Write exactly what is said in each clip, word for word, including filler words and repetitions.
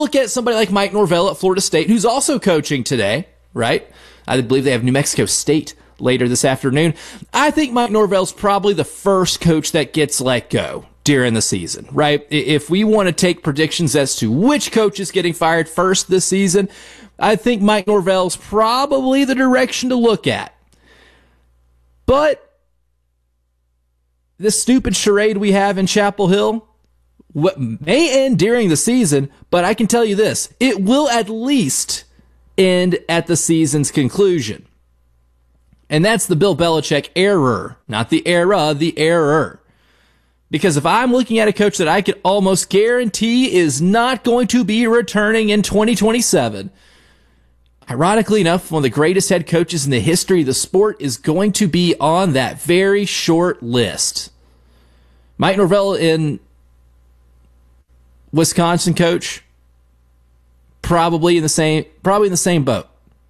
look at somebody like Mike Norvell at Florida State, who's also coaching today, right? I believe they have New Mexico State later this afternoon. I think Mike Norvell's probably the first coach that gets let go during the season, right? If we want to take predictions as to which coach is getting fired first this season, I think Mike Norvell's probably the direction to look at. But this stupid charade we have in Chapel Hill, what may end during the season, but I can tell you this, it will at least end at the season's conclusion. And that's the Bill Belichick error, not the era, the error. Because if I'm looking at a coach that I could almost guarantee is not going to be returning in twenty twenty-seven, ironically enough, one of the greatest head coaches in the history of the sport is going to be on that very short list. Mike Norvell in Wisconsin coach, probably in the same, probably in the same boat.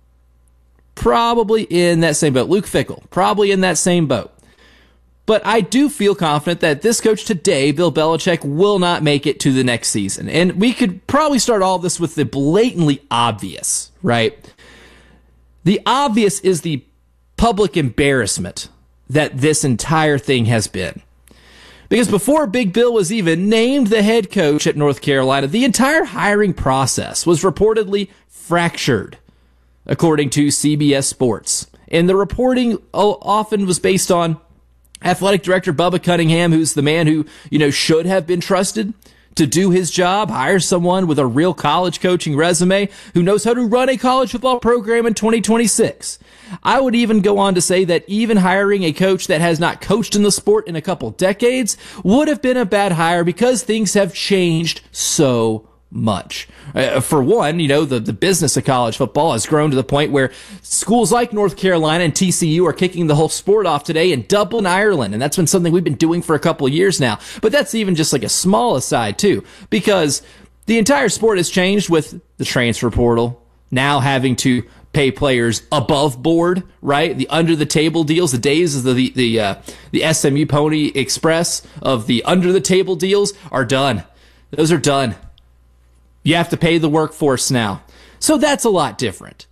Probably in that same boat. Luke Fickell, probably in that same boat. But I do feel confident that this coach today, Bill Belichick, will not make it to the next season. And we could probably start all this with the blatantly obvious, right? The obvious is the public embarrassment that this entire thing has been. Because before Big Bill was even named the head coach at North Carolina, the entire hiring process was reportedly fractured, according to C B S Sports. And the reporting often was based on athletic director Bubba Cunningham, who's the man who, you know, should have been trusted to do his job, hire someone with a real college coaching resume who knows how to run a college football program in twenty twenty-six. I would even go on to say that even hiring a coach that has not coached in the sport in a couple decades would have been a bad hire because things have changed so much. Uh, for one, you know, the, the business of college football has grown to the point where schools like North Carolina and T C U are kicking the whole sport off today in Dublin, Ireland. And that's been something we've been doing for a couple of years now. But that's even just like a small aside too, because the entire sport has changed with the transfer portal, now having to pay players above board, right? The under the table deals, the days of the the the, uh, the S M U Pony Express of the under the table deals are done. Those are done. You have to pay the workforce now. So that's a lot different.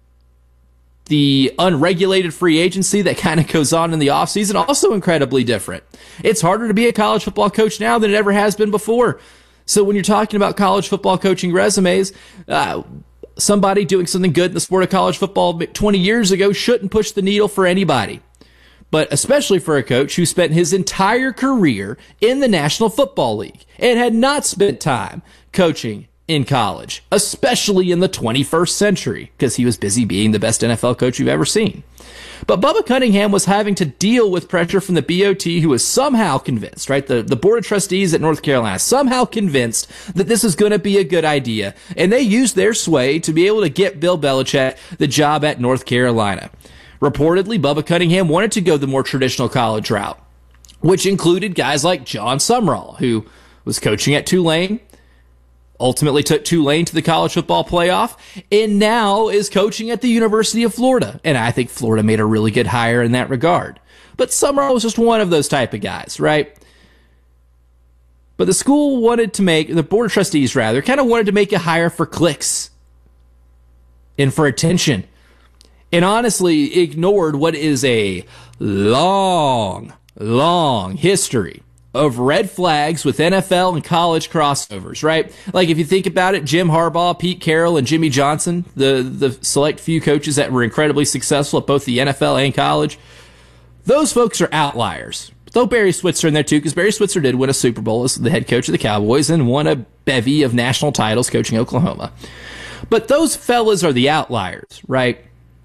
The unregulated free agency that kind of goes on in the offseason, also incredibly different. It's harder to be a college football coach now than it ever has been before. So when you're talking about college football coaching resumes, uh, somebody doing something good in the sport of college football twenty years ago shouldn't push the needle for anybody. But especially for a coach who spent his entire career in the National Football League and had not spent time coaching in college, especially in the twenty-first century, because he was busy being the best N F L coach you've ever seen. But Bubba Cunningham was having to deal with pressure from the B O T, who was somehow convinced, right? The, the Board of Trustees at North Carolina, somehow convinced that this is going to be a good idea. And they used their sway to be able to get Bill Belichick the job at North Carolina. Reportedly, Bubba Cunningham wanted to go the more traditional college route, which included guys like John Sumrall, who was coaching at Tulane, ultimately took Tulane to the college football playoff, and now is coaching at the University of Florida. And I think Florida made a really good hire in that regard. But Sumrall was just one of those type of guys, right? But the school wanted to make, the Board of Trustees rather, kind of wanted to make a hire for clicks and for attention. And honestly ignored what is a long, long history of red flags with N F L and college crossovers, right? Like if you think about it, Jim Harbaugh, Pete Carroll, and Jimmy Johnson, the, the select few coaches that were incredibly successful at both the N F L and college, those folks are outliers. Though Barry Switzer in there too, because Barry Switzer did win a Super Bowl as the head coach of the Cowboys and won a bevy of national titles coaching Oklahoma. But those fellas are the outliers, right?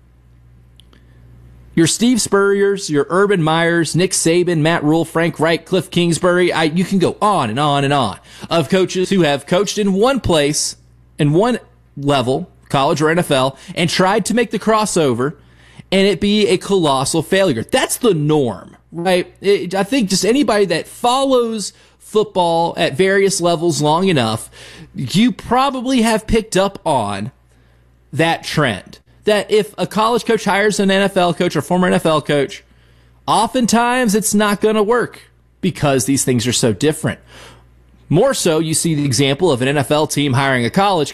Your Steve Spurriers, your Urban Meyers, Nick Saban, Matt Rule, Frank Reich, Cliff Kingsbury, I, you can go on and on and on of coaches who have coached in one place, in one level, college or N F L, and tried to make the crossover and it be a colossal failure. That's the norm, right? It, I think just anybody that follows football at various levels long enough, you probably have picked up on that trend. That if a college coach hires an N F L coach or former N F L coach, oftentimes it's not going to work because these things are so different. More so, you see the example of an N F L team hiring a college